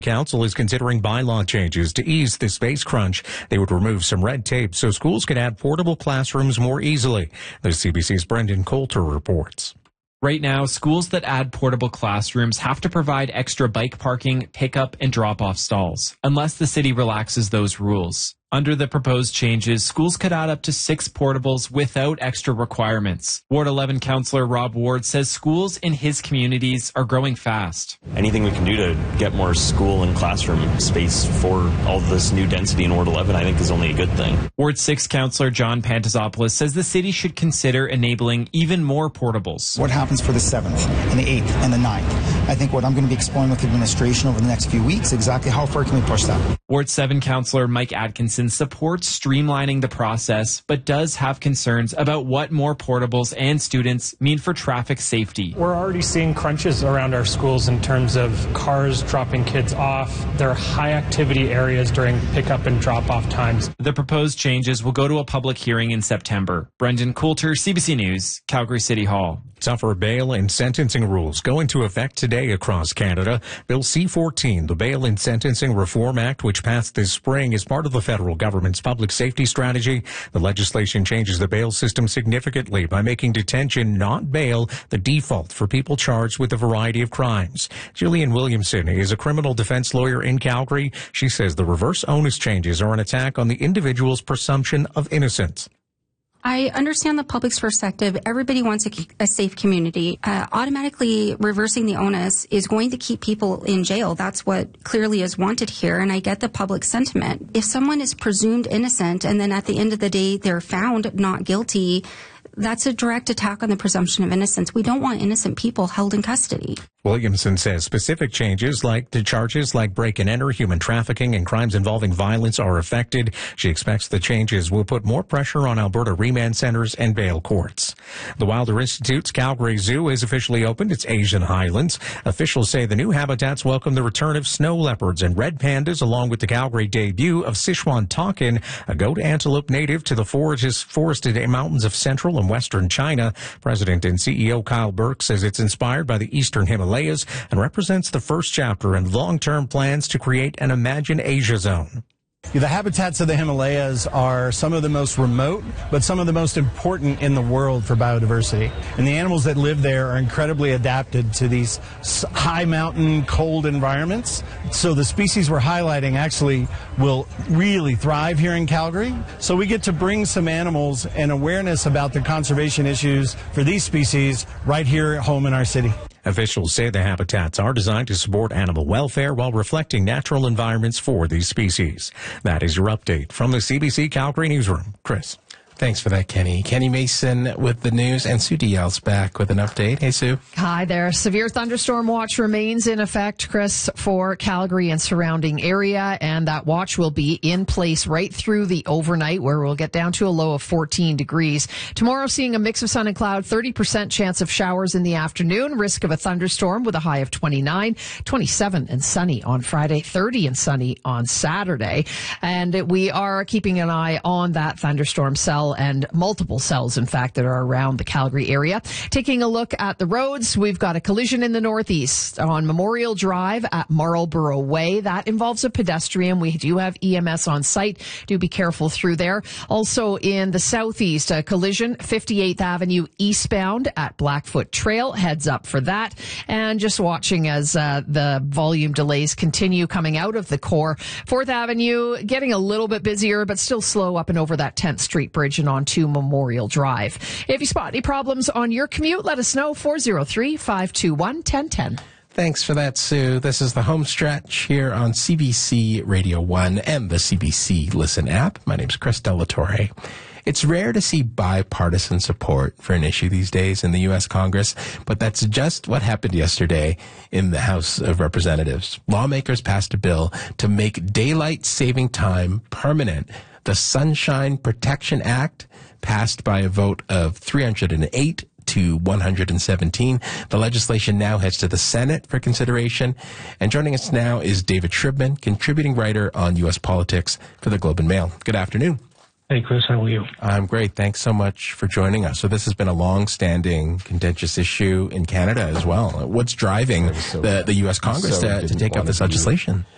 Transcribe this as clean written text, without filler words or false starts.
Council is considering bylaw changes to ease the space crunch. They would remove some red tape so schools could add portable classrooms more easily. The CBC's Brendan Coulter reports. Right now, schools that add portable classrooms have to provide extra bike parking, pickup, and drop-off stalls, unless the city relaxes those rules. Under the proposed changes, schools could add up to 6 portables without extra requirements. Ward 11 Councillor Rob Ward says schools in his communities are growing fast. Anything we can do to get more school and classroom space for all this new density in Ward 11, I think is only a good thing. Ward 6 Councillor John Pantazopoulos says the city should consider enabling even more portables. What happens for the 7th and the 8th and the 9th? I think what I'm going to be exploring with the administration over the next few weeks, exactly how far can we push that? Ward 7 Councillor Mike Atkinson supports streamlining the process, but does have concerns about what more portables and students mean for traffic safety. We're already seeing crunches around our schools in terms of cars dropping kids off. There are high activity areas during pickup and drop-off times. The proposed changes will go to a public hearing in September. Brendan Coulter, CBC News, Calgary City Hall. Tougher bail and sentencing rules go into effect today across Canada. Bill C-14, the Bail and Sentencing Reform Act, which passed this spring, is part of the federal government's public safety strategy. The legislation changes the bail system significantly by making detention, not bail, the default for people charged with a variety of crimes. Gillian Williamson is a criminal defense lawyer in Calgary. She says the reverse onus changes are an attack on the individual's presumption of innocence. I understand the public's perspective. Everybody wants a safe community. Automatically reversing the onus is going to keep people in jail. That's what clearly is wanted here, and I get the public sentiment. If someone is presumed innocent and then at the end of the day they're found not guilty, that's a direct attack on the presumption of innocence. We don't want innocent people held in custody. Williamson says specific changes to charges like break and enter, human trafficking, and crimes involving violence are affected. She expects the changes will put more pressure on Alberta remand centers and bail courts. The Wilder Institute's Calgary Zoo is officially opened its Asian Highlands. Officials say the new habitats welcome the return of snow leopards and red pandas, along with the Calgary debut of Sichuan takin, a goat antelope native to the forested mountains of central and western China. President and CEO Kyle Burke says it's inspired by the eastern Himalayas and represents the first chapter in long-term plans to create an Imagine Asia zone. The habitats of the Himalayas are some of the most remote, but some of the most important in the world for biodiversity. And the animals that live there are incredibly adapted to these high mountain, cold environments. So the species we're highlighting actually will really thrive here in Calgary. So we get to bring some animals and awareness about the conservation issues for these species right here at home in our city. Officials say the habitats are designed to support animal welfare while reflecting natural environments for these species. That is your update from the CBC Calgary Newsroom. Chris. Thanks for that, Kenny. Kenny Mason with the news, and Sue Dial's back with an update. Hey, Sue. Hi there. Severe thunderstorm watch remains in effect, Chris, for Calgary and surrounding area, and that watch will be in place right through the overnight, where we'll get down to a low of 14 degrees. Tomorrow, seeing a mix of sun and cloud, 30% chance of showers in the afternoon, risk of a thunderstorm with a high of 29, 27 and sunny on Friday, 30 and sunny on Saturday. And we are keeping an eye on that thunderstorm cell and multiple cells, in fact, that are around the Calgary area. Taking a look at the roads, we've got a collision in the northeast on Memorial Drive at Marlborough Way. That involves a pedestrian. We do have EMS on site. Do be careful through there. Also in the southeast, a collision, 58th Avenue eastbound at Blackfoot Trail. Heads up for that. And just watching as the volume delays continue coming out of the core. 4th Avenue getting a little bit busier, but still slow up and over that 10th Street Bridge and onto Memorial Drive. If you spot any problems on your commute, let us know. 403-521-1010. Thanks for that, Sue. This is the home stretch here on CBC Radio 1 and the CBC Listen app. My name's Chris Delatorre. It's rare to see bipartisan support for an issue these days in the U.S. Congress, but that's just what happened yesterday in the House of Representatives. Lawmakers passed a bill to make daylight saving time permanent. The Sunshine Protection Act passed by a vote of 308 to 117. The legislation now heads to the Senate for consideration. And joining us now is David Shribman, contributing writer on U.S. politics for the Globe and Mail. Good afternoon. Hey, Chris, how are you? I'm great. Thanks so much for joining us. So this has been a long-standing contentious issue in Canada as well. What's driving the U.S. Congress to take up this legislation?